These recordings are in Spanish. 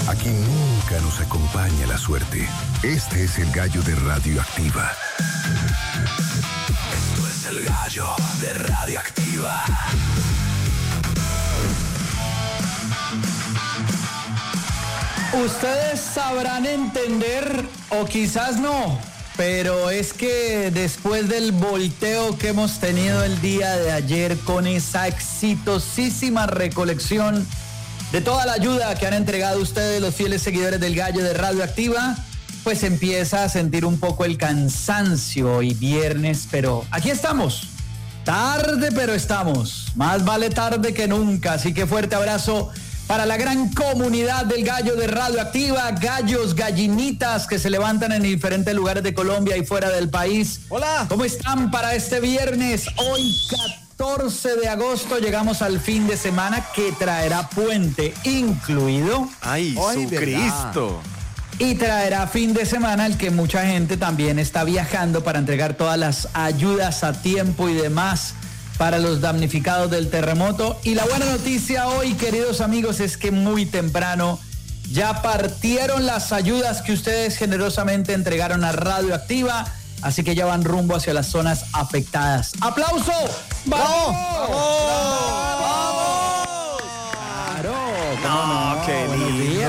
Aquí nunca nos acompaña la suerte. Este es el gallo de Radioactiva. Esto es el gallo de Radioactiva. Ustedes sabrán entender, o quizás no, pero es que después del volteo que hemos tenido el día de ayer con esa exitosísima recolección de toda la ayuda que han entregado ustedes, los fieles seguidores del gallo de Radioactiva, pues empieza a sentir un poco el cansancio y viernes, pero aquí estamos. Tarde, pero estamos. Más vale tarde que nunca, así que fuerte abrazo para la gran comunidad del gallo de Radioactiva, gallos, gallinitas que se levantan en diferentes lugares de Colombia y fuera del país. Hola. ¿Cómo están para este viernes? Hoy 14 de agosto llegamos al fin de semana que traerá puente incluido. ¡Ay, Jesucristo! Y traerá fin de semana el que mucha gente también está viajando para entregar todas las ayudas a tiempo y demás para los damnificados del terremoto. Y la buena noticia hoy, queridos amigos, es que muy temprano ya partieron las ayudas que ustedes generosamente entregaron a Radioactiva, así que ya van rumbo hacia las zonas afectadas. ¡Aplauso! ¡Vamos! ¡Vamos! ¡Claro! No, qué lindo.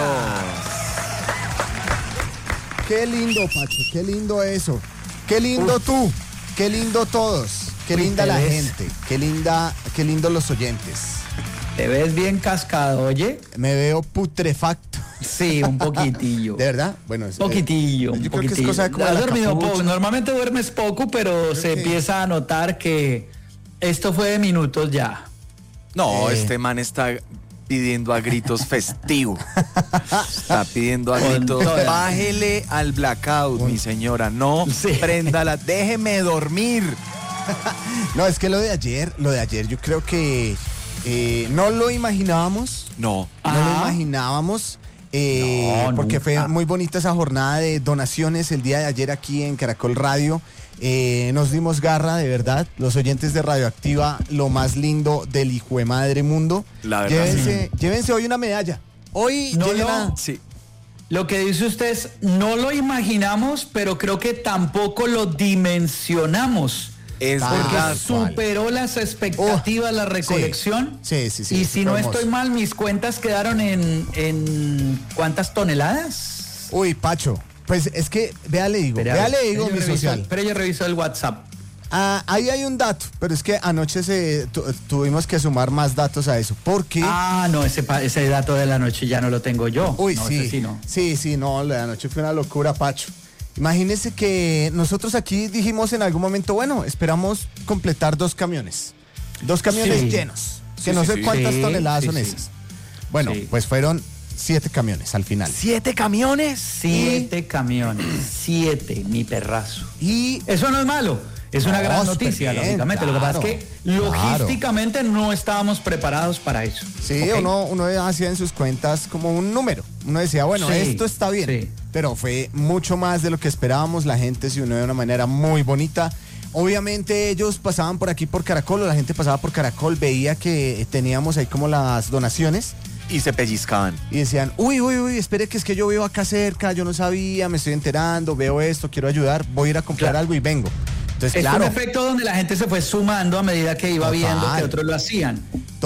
Qué lindo, Pacho, qué lindo eso. Qué lindo tú, qué lindo todos. Qué linda la gente, qué lindo los oyentes. Te ves bien cascado, oye. Me veo putrefacto. Sí, un poquitillo. ¿De verdad? Bueno, Poquitillo, yo un creo que es poquitillo. cosa como Has la dormido capucha. poco. Normalmente duermes poco, pero se empieza a notar que esto fue de minutos ya. No, este man está pidiendo a gritos festivo. Está pidiendo a gritos. Bájele al blackout, mi señora. No, Sí. préndala. Déjeme dormir. No, es que lo de ayer yo creo que no lo imaginábamos. No. No lo imaginábamos. No, porque nunca. fue muy bonita esa jornada de donaciones el día de ayer aquí en Caracol Radio. Nos dimos garra, de verdad. Los oyentes de Radioactiva, lo más lindo del hijo de madre mundo. La verdad, Llévense hoy una medalla. Hoy No, lleguen no. Sí. Lo que dice usted es, no lo imaginamos, pero creo que tampoco lo dimensionamos. Es Tal Porque verdad. cual. superó las expectativas la recolección. Sí. Sí. Y si no hermoso. estoy mal, mis cuentas quedaron en ¿cuántas toneladas? Uy, Pacho, pues es que, vea le digo, mi social. Pero yo reviso el WhatsApp. Ahí hay un dato, pero es que anoche tuvimos que sumar más datos a eso. Porque. No, ese dato de la noche ya no lo tengo yo. Uy, no, sí. ese sí no. Sí, no, la anoche fue una locura, Pacho. Imagínense que nosotros aquí dijimos en algún momento, bueno, esperamos completar 2 camiones. 2 camiones Sí. llenos. Que Sí, no sí, sé sí. cuántas Sí, toneladas sí, son sí. esas. Bueno, Sí. pues fueron 7 camiones al final. ¿7 camiones? 7 camiones. 7, mi perrazo. Y Eso no es malo. Es una No, gran súper noticia, bien, lógicamente. Lo que pasa es claro, que logísticamente no estábamos preparados para eso. sí, ¿Ok? uno hacía en sus cuentas como un número. Uno decía, bueno, Sí, esto está bien. sí. Pero fue mucho más de lo que esperábamos. La gente se unió de una manera muy bonita. Obviamente ellos pasaban por aquí por Caracol, o la gente pasaba por Caracol, veía que teníamos ahí como las donaciones Y se pellizcaban. y decían, uy, espere que es que yo vivo acá cerca, yo no sabía, me estoy enterando, veo esto, quiero ayudar, voy a ir a comprar Claro. algo y vengo. Entonces, Es claro, un efecto donde la gente se fue sumando a medida que iba Total. viendo que otros lo hacían.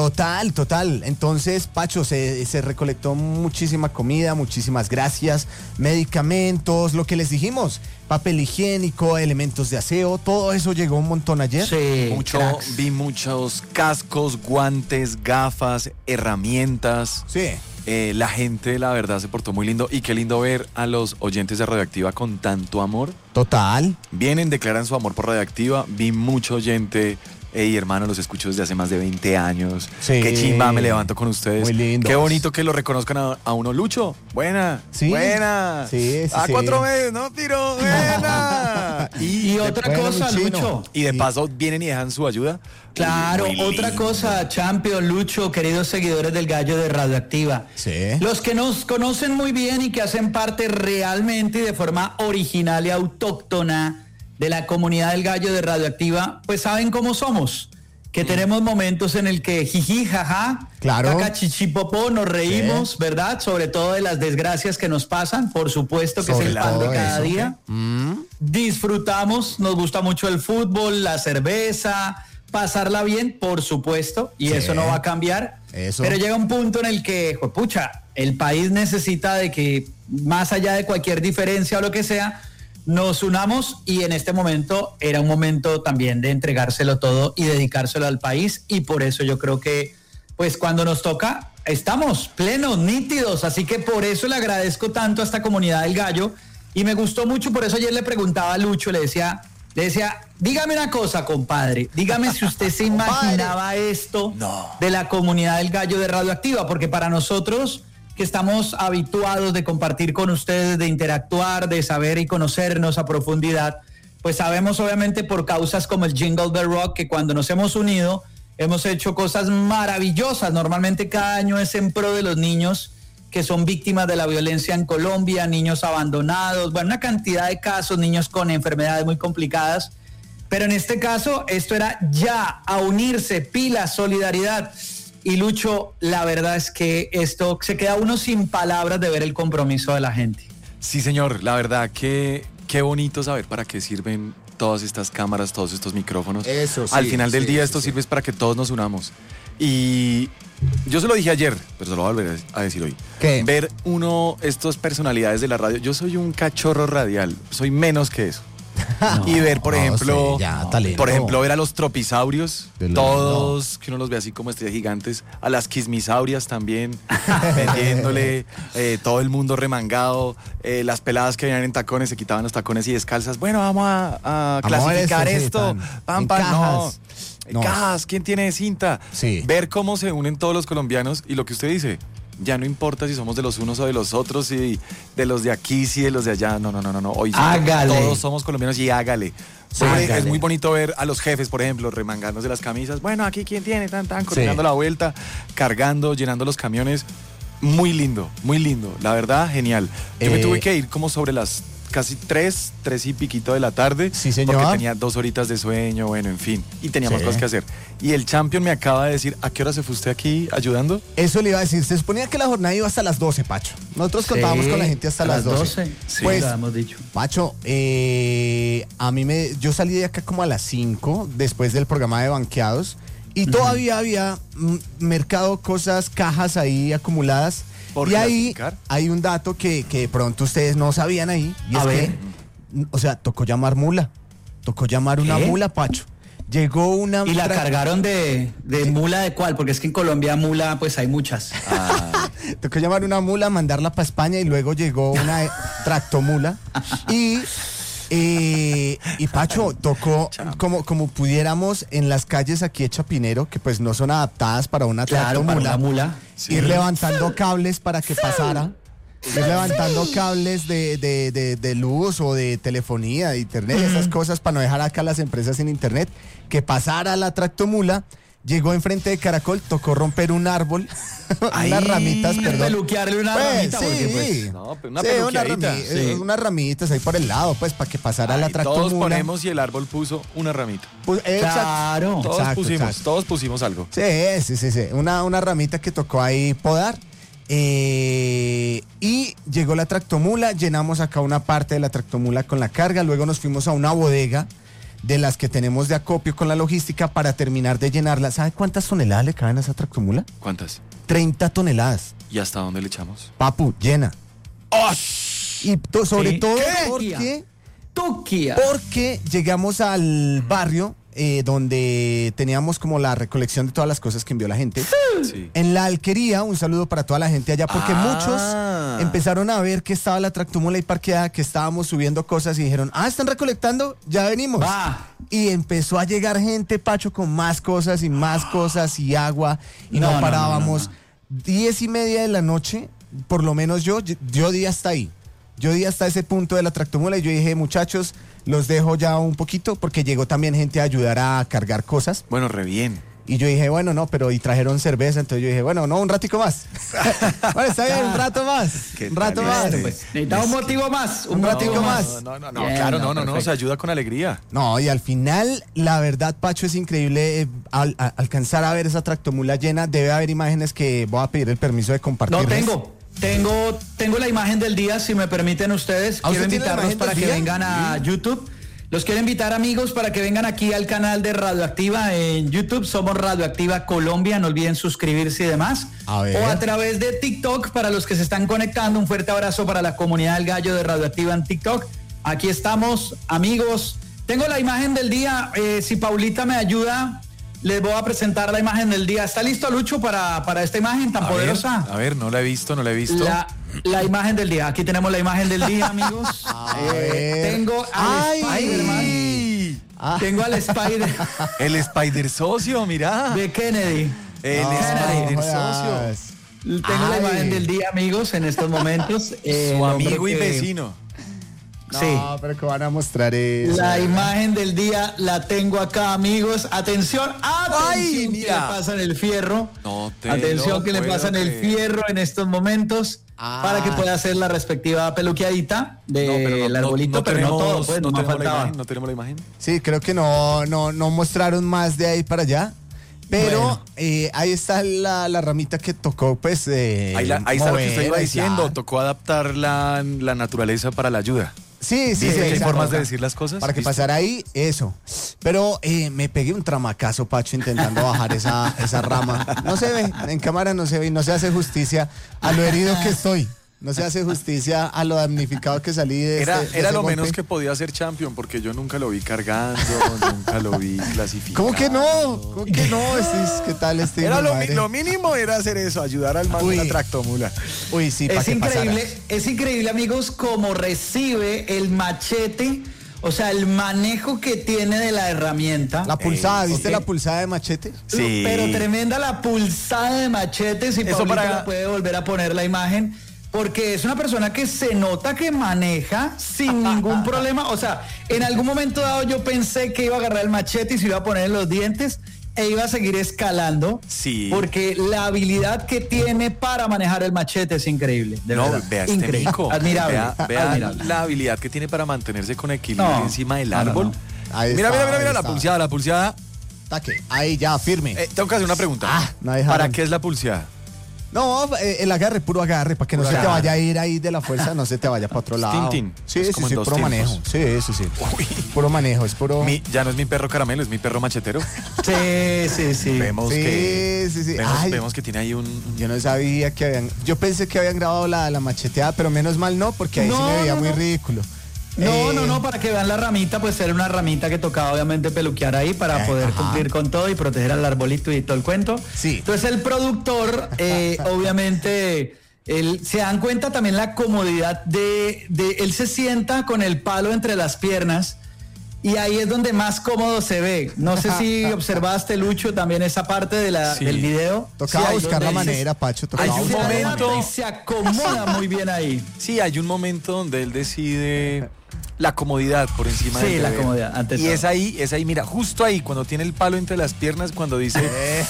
Total. Entonces, Pacho, se recolectó muchísima comida, muchísimas gracias, medicamentos, lo que les dijimos, papel higiénico, elementos de aseo, todo eso llegó un montón ayer. Sí, cracks. Vi muchos cascos, guantes, gafas, herramientas. Sí. La gente, la verdad, se portó muy lindo. Y qué lindo ver a los oyentes de Radioactiva con tanto amor. Total. Vienen, declaran su amor por Radioactiva. Vi mucho oyente. Y hermano, los escucho desde hace más de 20 años. Sí. Qué chimba, me levanto con ustedes. Muy lindo. Qué bonito que lo reconozcan a uno. Lucho, buena. Sí. Buena. Sí. A 4 meses, ¿no? Tiro, buena. Y otra bueno, cosa, mi chino. Lucho. Y de Sí. paso vienen y dejan su ayuda. Claro, Muy otra lindo. cosa, Champion, Lucho, queridos seguidores del Gallo de Radioactiva. Sí. Los que nos conocen muy bien y que hacen parte realmente y de forma original y autóctona de la comunidad del Gallo de Radioactiva, pues saben cómo somos. que tenemos momentos en el que jiji, jaja, claro, caca, chichipopó, nos reímos, ¿verdad? Sobre todo de las desgracias que nos pasan, por supuesto que es el pan de cada día. Disfrutamos, nos gusta mucho el fútbol, la cerveza, pasarla bien, por supuesto, y eso no va a cambiar. Pero llega un punto en el que, pucha, el país necesita de que, más allá de cualquier diferencia o lo que sea, nos unamos, y en este momento era un momento también de entregárselo todo y dedicárselo al país, y por eso yo creo que pues cuando nos toca estamos plenos, nítidos, así que por eso le agradezco tanto a esta comunidad del Gallo, y me gustó mucho. Por eso ayer le preguntaba a Lucho, le decía, dígame una cosa, compadre, dígame si usted se imaginaba esto de la comunidad del Gallo de Radioactiva, porque para nosotros que estamos habituados de compartir con ustedes, de interactuar, de saber y conocernos a profundidad, pues sabemos obviamente por causas como el Jingle Bell Rock que cuando nos hemos unido hemos hecho cosas maravillosas. Normalmente cada año es en pro de los niños que son víctimas de la violencia en Colombia, niños abandonados, bueno, una cantidad de casos, niños con enfermedades muy complicadas, pero en este caso esto era ya a unirse, pilas, solidaridad. Y Lucho, la verdad es que esto se queda uno sin palabras de ver el compromiso de la gente. Sí, señor, la verdad que qué bonito saber para qué sirven todas estas cámaras, todos estos micrófonos. Eso sí. Al final del día esto sirve para que todos nos unamos. Y yo se lo dije ayer, pero se lo voy a volver a decir hoy. ¿Qué? Ver estas personalidades de la radio. Yo soy un cachorro radial, soy menos que eso. Y ver, por ejemplo, ver a los tropisaurios, todos, que uno los ve así como estrellas gigantes, a las quismisaurias también, vendiéndole, todo el mundo remangado, las peladas que venían en tacones, se quitaban los tacones y descalzas. Bueno, vamos a clasificar esto. Cajas, ¿quién tiene cinta? Sí. Ver cómo se unen todos los colombianos y lo que usted dice. Ya no importa si somos de los unos o de los otros, si de los de aquí, si de los de allá. No. Hoy todos somos colombianos y hágale. Es muy bonito ver a los jefes, por ejemplo, remangándose las camisas. Bueno, aquí quién tiene, coordinando la vuelta, cargando, llenando los camiones. Muy lindo, la verdad, genial. Yo me tuve que ir como sobre las casi 3 y piquito de la tarde. Sí, señor. Porque tenía 2 horitas de sueño, bueno, en fin. Y tenía más cosas que hacer. Y el champion me acaba de decir, ¿a qué hora se fue usted aquí ayudando? Eso le iba a decir. Se suponía que la jornada iba hasta las 12, Pacho. Nosotros contábamos con la gente hasta las 12. Sí, pues, lo hemos dicho. Pacho, yo salí de acá como a las 5, después del programa de banqueados, y todavía había mercado cosas, cajas ahí acumuladas. Y ahí hay un dato que de pronto ustedes no sabían ahí. Y es que, tocó llamar mula. Tocó llamar una mula, Pacho. Llegó una... ¿Y la cargaron de mula de cuál? Porque es que en Colombia mula, pues hay muchas. Tocó llamar una mula, mandarla para España, y luego llegó una tractomula. Y Pacho, tocó como pudiéramos en las calles aquí de Chapinero, que pues no son adaptadas para una tractomula. Ir levantando cables para que pasara. Ir levantando cables de luz o de telefonía, de internet, esas cosas, para no dejar acá las empresas sin internet. Que pasara la tractomula. Llegó enfrente de Caracol, tocó romper un árbol, unas ramitas, perdón. Peluquearle una ramita, unas ramitas ahí por el lado, pues, para que pasara la tractomula. Todos ponemos y el árbol puso una ramita. Claro. Todos pusimos algo. Sí. Una ramita que tocó ahí podar. Y llegó la tractomula, llenamos acá una parte de la tractomula con la carga, luego nos fuimos a una bodega de las que tenemos de acopio con la logística para terminar de llenarla. ¿Sabe cuántas toneladas le caben a esa tractomula? ¿Cuántas? 30 toneladas. ¿Y hasta dónde le echamos? Papu, llena. ¡Oh! Y sobre todo porque llegamos al barrio donde teníamos como la recolección de todas las cosas que envió la gente. Sí. En la alquería, un saludo para toda la gente allá, porque muchos empezaron a ver que estaba la tractomula ahí parqueada, que estábamos subiendo cosas y dijeron, ¿están recolectando? Ya venimos. Y empezó a llegar gente, Pacho, con más cosas y agua, y no parábamos. 10:30 de la noche, por lo menos yo di hasta ahí. Yo di hasta ese punto de la tractomula y yo dije, muchachos, los dejo ya un poquito, porque llegó también gente a ayudar a cargar cosas. Bueno, re bien. Y yo dije, bueno, no, pero y trajeron cerveza, entonces yo dije, bueno, no, un ratico más. Bueno, está bien, un rato más. Un rato más. Pues, necesitamos un motivo más. Un ratico más. No, claro, no, se ayuda con alegría. No, y al final, la verdad, Pacho, es increíble alcanzar a ver esa tractomula llena. Debe haber imágenes que voy a pedir el permiso de compartir. No, tengo la imagen del día, si me permiten ustedes. Quiero invitarlos para que vengan a YouTube. Los quiero invitar, amigos, para que vengan aquí al canal de Radioactiva en YouTube. Somos Radioactiva Colombia. No olviden suscribirse y demás. O a través de TikTok, para los que se están conectando. Un fuerte abrazo para la comunidad del Gallo de Radioactiva en TikTok. Aquí estamos, amigos. Tengo la imagen del día. Si Paulita me ayuda, les voy a presentar la imagen del día. ¿Está listo, Lucho, para esta imagen tan poderosa? A ver, no la he visto. La imagen del día. Aquí tenemos la imagen del día, amigos. Tengo al Spider-Man. Tengo al Spider. El Spider socio, mira. De Kennedy. El Spider socio. Tengo la imagen del día, amigos, en estos momentos. Su amigo y vecino. Sí. No, pero que van a mostrar eso. La imagen del día la tengo acá, amigos. Atención, atención, que le pasan el fierro. Atención que le pasan el fierro en estos momentos. Para que pueda hacer la respectiva peluqueadita del arbolito, pero no todo, pues, no faltaba. ¿No tenemos la imagen? Sí, creo que no mostraron más de ahí para allá. Pero ahí está la ramita que tocó, pues. Ahí está lo que usted iba diciendo. Tocó adaptar la naturaleza para la ayuda. Sí. Hay formas de decir las cosas. Para que pasara ahí, eso. Pero me pegué un tramacazo, Pacho, intentando bajar esa rama. No se ve, en cámara no se ve y no se hace justicia a lo herido que estoy. No se hace justicia a lo damnificado que salí de Era lo menos que podía ser champion, porque yo nunca lo vi cargando, nunca lo vi clasificado. ¿Cómo que no? ¿Qué tal este? Era lo mínimo era hacer eso, ayudar al man de la tractomula. Uy, sí, es increíble, amigos, cómo recibe el machete. O sea, el manejo que tiene de la herramienta. La pulsada, ¿viste la pulsada de machete? Sí. Pero tremenda la pulsada de machete. Si Paulita la puede volver a poner la imagen. Porque es una persona que se nota que maneja sin ningún problema. O sea, en algún momento dado yo pensé que iba a agarrar el machete y se iba a poner en los dientes e iba a seguir escalando. Sí. Porque la habilidad que tiene para manejar el machete es increíble. Vea este mico. Admirable. Vea la habilidad que tiene para mantenerse con equilibrio encima del árbol. Mira, la pulseada. Taque. Ahí ya, firme. Tengo que hacer una pregunta. ¿Para qué es la pulseada? No, el agarre, puro agarre, para que no se te vaya a ir ahí de la fuerza, no se te vaya para otro lado. Sí, puro manejo. Sí. Puro manejo, es puro... Ya no es mi perro caramelo, es mi perro machetero. Sí. Vemos que tiene ahí un... Yo no sabía que habían... Yo pensé que habían grabado la macheteada, pero menos mal no, porque ahí sí me veía muy ridículo. No, para que vean la ramita, pues era una ramita que tocaba obviamente peluquear ahí para poder cumplir con todo y proteger al arbolito y todo el cuento. Sí. Entonces el productor, obviamente, se dan cuenta también la comodidad de él se sienta con el palo entre las piernas y ahí es donde más cómodo se ve. No sé si observaste, Lucho, también esa parte del video. Tocaba buscar la manera, Pacho. Hay un momento y se acomoda muy bien ahí. Sí, hay un momento donde él decide la comodidad por encima del la comodidad. Ante todo. Es ahí, mira, justo ahí, cuando tiene el palo entre las piernas, cuando dice...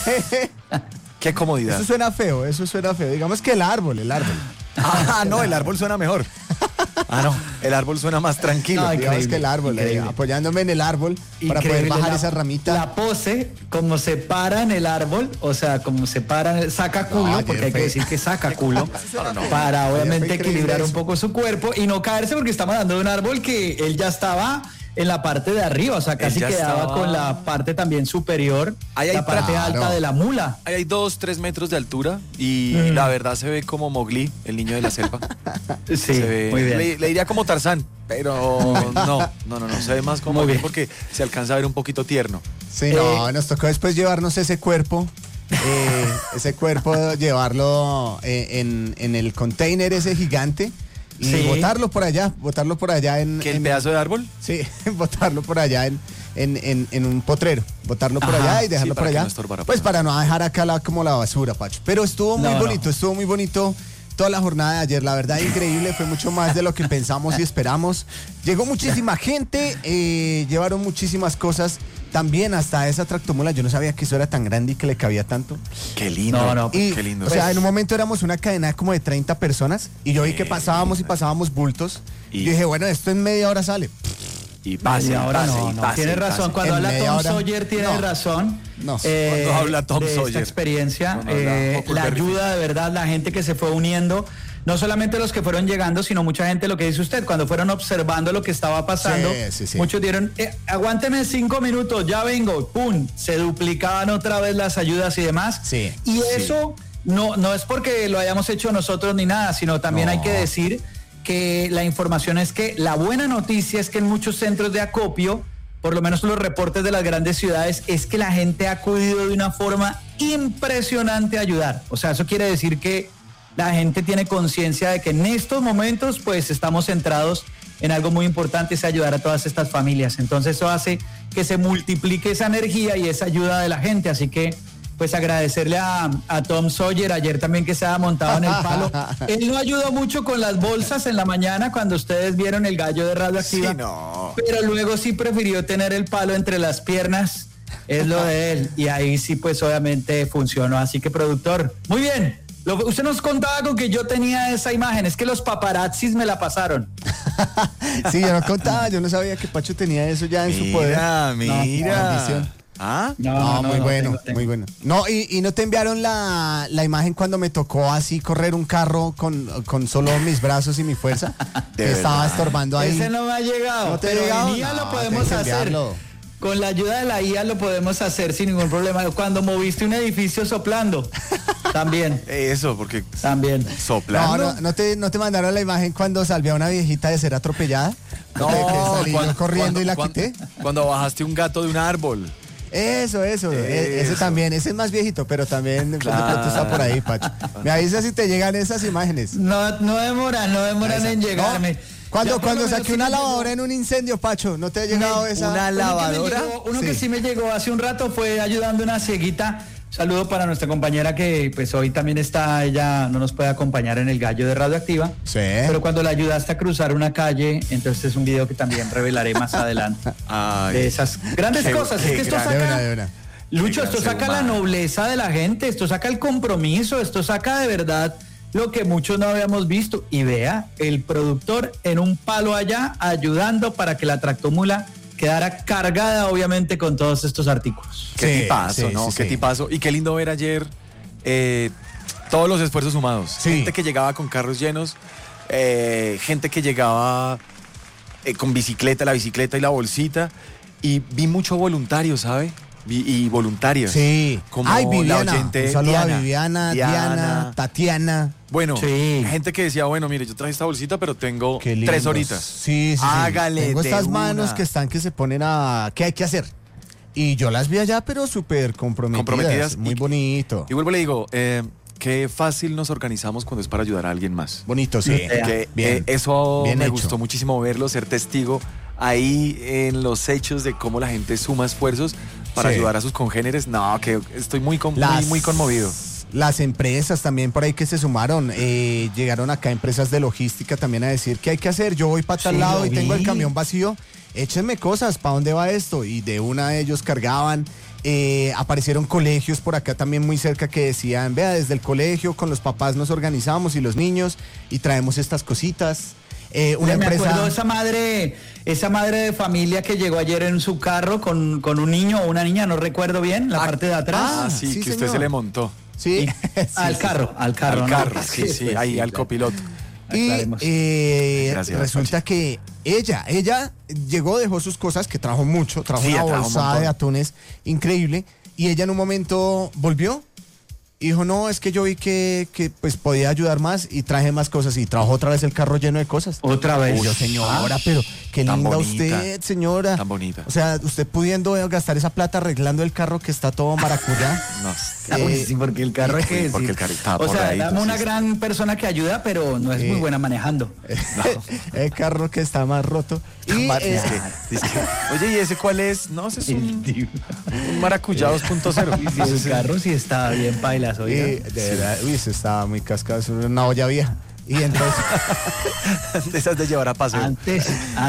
¡Qué comodidad! Eso suena feo. Digamos que el árbol. No, el árbol suena mejor. No, el árbol suena más tranquilo. No, digamos que el árbol, apoyándome en el árbol para poder bajar esa ramita. La pose, como se para en el árbol, o sea, como se para, saca culo, porque hay que decir que saca culo, para obviamente equilibrar un poco su cuerpo y no caerse, porque estamos hablando de un árbol que él ya estaba en la parte de arriba, o sea, casi quedaba con la parte también superior, la parte alta de la mula. Ahí hay 2-3 metros de altura y la verdad se ve como Mowgli, el niño de la selva. Sí, muy bien. Le diría como Tarzán, pero no, se ve más como Mowgli porque se alcanza a ver un poquito tierno. Sí, nos tocó después llevarnos ese cuerpo, llevarlo en el container ese gigante. Y botarlo por allá en... ¿Qué, el pedazo de árbol? Sí, botarlo por allá en un potrero. Botarlo por allá y dejarlo por allá. Pues para no dejar acá como la basura, Pacho. Pero estuvo muy bonito toda la jornada de ayer. La verdad, increíble, fue mucho más de lo que pensamos y esperamos. Llegó muchísima gente, llevaron muchísimas cosas. También hasta esa tractomula, yo no sabía que eso era tan grande y que le cabía tanto. Qué lindo, qué lindo. O sea, en un momento éramos una cadena como de 30 personas y yo vi que pasábamos bultos. Y yo dije, bueno, esto en media hora sale. Y pase, ahora no. Tiene razón, cuando habla Tom Sawyer tiene razón. Cuando habla Tom Sawyer. Esta experiencia, la ayuda de verdad, la gente que se fue uniendo. No solamente los que fueron llegando, sino mucha gente, lo que dice usted, cuando fueron observando lo que estaba pasando, muchos dieron, aguánteme 5 minutos, ya vengo, pum, se duplicaban otra vez las ayudas y demás. Y eso no es porque lo hayamos hecho nosotros ni nada, sino también hay que decir que la información es que la buena noticia es que en muchos centros de acopio, por lo menos los reportes de las grandes ciudades, es que la gente ha acudido de una forma impresionante a ayudar. O sea, eso quiere decir que la gente tiene conciencia de que en estos momentos pues estamos centrados en algo muy importante, es ayudar a todas estas familias. Entonces eso hace que se multiplique esa energía y esa ayuda de la gente. Así que pues agradecerle a Tom Sawyer ayer también que se ha montado en el palo. Él no ayudó mucho con las bolsas en la mañana cuando ustedes vieron el gallo de Radioactiva, pero luego sí prefirió tener el palo entre las piernas. Es lo de él y ahí sí pues obviamente funcionó. Así que productor, muy bien. Usted nos contaba con que yo tenía esa imagen, es que los paparazzis me la pasaron. Sí, yo no contaba, yo no sabía que Pacho tenía eso ya en su poder. Mira. No, muy bueno. No, y no te enviaron la imagen cuando me tocó así correr un carro con solo mis brazos y mi fuerza. Que estaba estorbando ahí. Ese no me ha llegado. ¿No te ha llegado? IA lo podemos hacer. Con la ayuda de la IA lo podemos hacer sin ningún problema. Cuando moviste un edificio soplando, también. Eso, porque... También. ¿Soplando? ¿No te mandaron la imagen cuando salvé a una viejita de ser atropellada? No, cuando corriendo y la quité. Cuando bajaste un gato de un árbol. Eso. Ese también, ese es más viejito, pero también de pronto está por ahí, Pacho. Me avisas si te llegan esas imágenes. No demoran en llegarme. Cuando saqué una lavadora en un incendio, Pacho, ¿no te ha llegado esa? ¿Una lavadora? Uno que sí me llegó hace un rato fue ayudando a una cieguita. Saludo para nuestra compañera que pues hoy también está, ella no nos puede acompañar en el gallo de Radioactiva. Sí. Pero cuando la ayudaste a cruzar una calle, entonces es un video que también revelaré más adelante. De esas grandes cosas. Es que esto saca... Lucho, esto saca la nobleza de la gente, esto saca el compromiso, esto saca de verdad lo que muchos no habíamos visto. Y vea, el productor en un palo allá ayudando para que la tractomula quedara cargada obviamente con todos estos artículos. Qué tipazo, ¿no? Qué tipazo. Y qué lindo ver ayer todos los esfuerzos sumados. Gente que llegaba con carros llenos, gente que llegaba con bicicleta, la bicicleta y la bolsita. Y vi mucho voluntario, ¿sabe? Y voluntarias. Sí. Como Viviana. La oyente un saludo a Viviana, Diana, Tatiana. Bueno, gente que decía, bueno, mire, yo traje esta bolsita, pero tengo 3 horitas. Sí. Hágale. Tengo estas manos que se ponen a... ¿Qué hay que hacer? Y yo las vi allá, pero súper comprometidas. Muy bonito. Y vuelvo y le digo, qué fácil nos organizamos cuando es para ayudar a alguien más. Bonito, sí. Bien. Eso bien me gustó muchísimo verlo, ser testigo ahí en los hechos de cómo la gente suma esfuerzos para ayudar a sus congéneres. No, que estoy muy conmovido. Las empresas también por ahí que se sumaron, llegaron acá empresas de logística también a decir qué hay que hacer. Yo voy para tal lado y tengo el camión vacío, échenme cosas, ¿para dónde va esto? Y de una de ellos cargaban. Aparecieron colegios por acá también muy cerca que decían, vea, desde el colegio con los papás nos organizamos y los niños y traemos estas cositas. Una empresa... Me acuerdo esa madre de familia que llegó ayer en su carro con un niño o una niña, no recuerdo bien, la parte de atrás. Sí, que señor. Usted se le montó. Sí. Al carro, sí, ahí al copiloto. Y resulta que ella llegó, dejó sus cosas, que trajo mucho, trajo una bolsa de atunes increíble, y ella en un momento volvió. Y dijo, no, es que yo vi que pues podía ayudar más y traje más cosas y trajo otra vez el carro lleno de cosas. Otra vez. Pero señora, pero qué linda usted, señora. Tan bonita. O sea, usted pudiendo gastar esa plata arreglando el carro que está todo maracuyá. Sí, porque el carro es que decir. Porque el carro está o sea, dame una gran persona que ayuda, pero no es muy buena manejando. El carro que está más roto. Oye, ¿y ese cuál es? No, ese es un maracuyá 2.0. El carro sí está bien paila. ollas, oiga. De verdad, eso estaba muy cascado, eso era una olla vieja. Y entonces... de esas de llevar a paseo. Antes.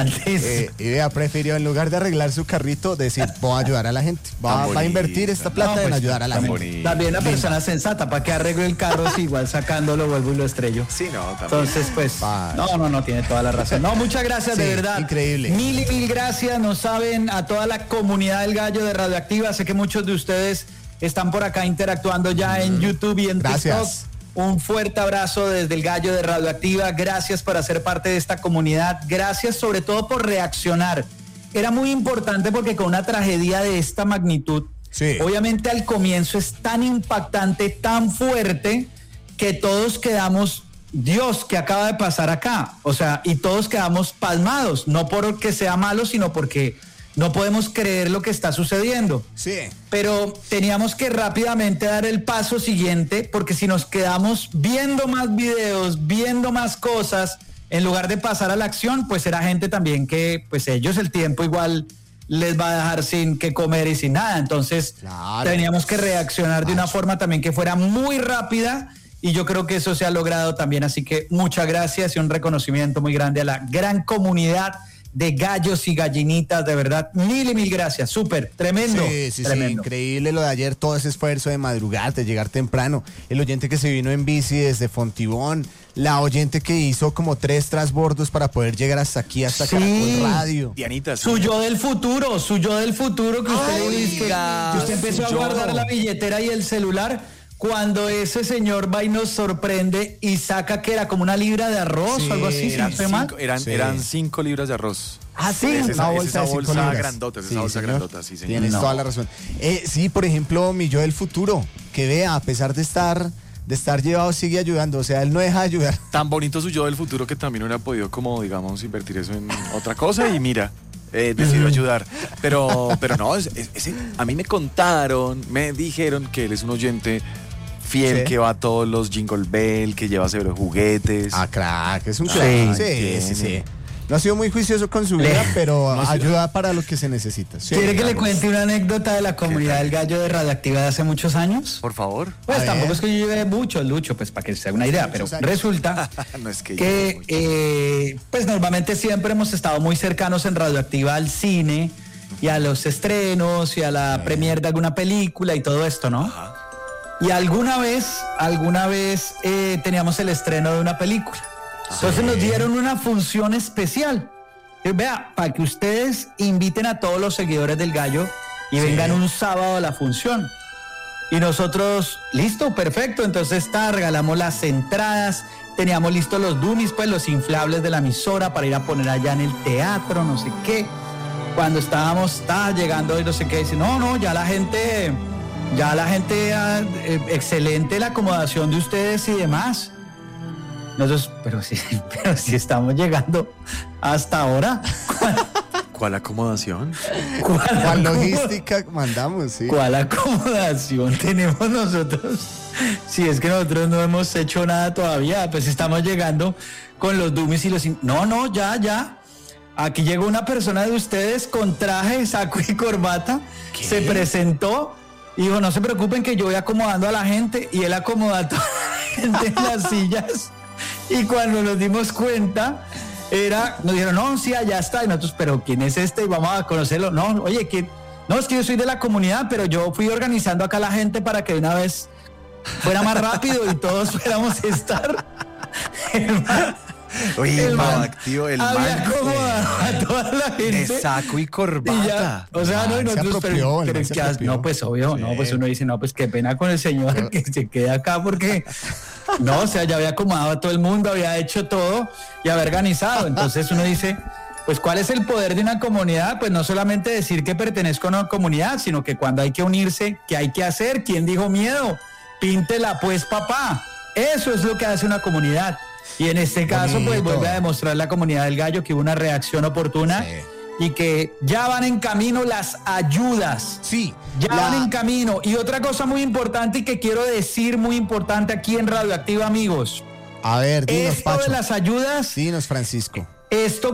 Y vea, prefirió en lugar de arreglar su carrito, decir, voy a ayudar a la gente. Va a invertir esta plata en ayudar a la gente. También una persona sensata, ¿para qué arreglo el carro si igual sacándolo vuelvo y lo estrello? Sí, no, también. Entonces, pues, no, tiene toda la razón. No, muchas gracias, de verdad. Increíble. Mil gracias, nos saben, a toda la comunidad del Gallo de Radioactiva. Sé que muchos de ustedes están por acá interactuando ya en YouTube y en TikTok. Un fuerte abrazo desde el Gallo de Radioactiva. Gracias por hacer parte de esta comunidad. Gracias sobre todo por reaccionar. Era muy importante porque con una tragedia de esta magnitud, obviamente al comienzo es tan impactante, tan fuerte, que todos quedamos, Dios, ¿qué acaba de pasar acá? O sea, y todos quedamos pasmados, no porque sea malo, sino porque no podemos creer lo que está sucediendo. Sí. Pero teníamos que rápidamente dar el paso siguiente, porque si nos quedamos viendo más videos, viendo más cosas, en lugar de pasar a la acción, pues era gente también que, pues ellos el tiempo igual les va a dejar sin qué comer y sin nada. Entonces, teníamos que reaccionar de una forma también que fuera muy rápida, y yo creo que eso se ha logrado también. Así que muchas gracias y un reconocimiento muy grande a la gran comunidad de gallos y gallinitas, de verdad, mil gracias, súper, tremendo. Sí, tremendo. Increíble lo de ayer, todo ese esfuerzo de madrugar, de llegar temprano, el oyente que se vino en bici desde Fontibón, la oyente que hizo como 3 transbordos para poder llegar hasta aquí, hasta Caracol Radio. Dianita, Su yo del futuro que usted dice que usted empezó a guardar la billetera y el celular. Cuando ese señor va y nos sorprende y saca que era como una libra de arroz o algo así, eran 5 libras de arroz. Sí, esa bolsa grandota, sí, señor. Tienes toda la razón. Sí, por ejemplo, mi yo del futuro, que vea, a pesar de estar llevado, sigue ayudando, o sea, él no deja de ayudar. Tan bonito su yo del futuro que también hubiera podido, como digamos, invertir eso en otra cosa y mira, decidió ayudar. Pero no, a mí me dijeron que él es un oyente fiel, que va a todos los Jingle Bell, que lleva severos juguetes. Crack, es un crack. Sí. No ha sido muy juicioso con su vida, pero ayuda para lo que se necesita. ¿Quiere que le cuente una anécdota de la comunidad del Gallo de Radioactiva de hace muchos años? Por favor. Pues tampoco es que yo lleve mucho, Lucho, pues para que se haga una idea, pero resulta que pues normalmente siempre hemos estado muy cercanos en Radioactiva al cine y a los estrenos y a la premier de alguna película y todo esto, ¿no? Ajá. Y alguna vez teníamos el estreno de una película. Entonces nos dieron una función especial. Vea, para que ustedes inviten a todos los seguidores del Gallo y vengan un sábado a la función. Y nosotros, listo, perfecto. Entonces regalamos las entradas, teníamos listos los dummies, pues los inflables de la emisora para ir a poner allá en el teatro, no sé qué. Cuando estaba llegando y no sé qué, dice, no, ya la gente, excelente la acomodación de ustedes y demás. Nosotros, pero si estamos llegando hasta ahora. ¿Cuál acomodación? ¿Cuál logística mandamos? Sí. ¿Cuál acomodación tenemos nosotros? Si es que nosotros no hemos hecho nada todavía, pues estamos llegando con los dummies y los... No, ya. Aquí llegó una persona de ustedes con traje, saco y corbata. ¿Qué? Se presentó y dijo, no se preocupen que yo voy acomodando a la gente. Y él acomoda a toda la gente en las sillas. Y cuando nos dimos cuenta, nos dijeron, no, sí, allá está. Y nosotros, pero ¿quién es este? Y vamos a conocerlo. No, oye, ¿quién? No, es que yo soy de la comunidad, pero yo fui organizando acá a la gente para que de una vez fuera más rápido y todos fuéramos a estar. Oye, el man activo, el había man acomodado a toda la gente de saco y corbata. Y ya, o sea, no, y nosotros, pero no, pues obvio, sí. No, pues uno dice, no, pues qué pena con el señor que se quede acá porque no, o sea, ya había acomodado a todo el mundo, había hecho todo y había organizado. Entonces uno dice, pues ¿cuál es el poder de una comunidad? Pues no solamente decir que pertenezco a una comunidad, sino que cuando hay que unirse, ¿qué hay que hacer? ¿Quién dijo miedo? Píntela pues, papá. Eso es lo que hace una comunidad. Y en este caso, pues vuelve a demostrar la comunidad del Gallo que hubo una reacción oportuna y que ya van en camino las ayudas. Sí. Van en camino. Y otra cosa muy importante y que quiero decir, muy importante aquí en Radioactiva, amigos. A ver, dinos, Pacho. Esto de las ayudas. Dinos, Francisco. Esto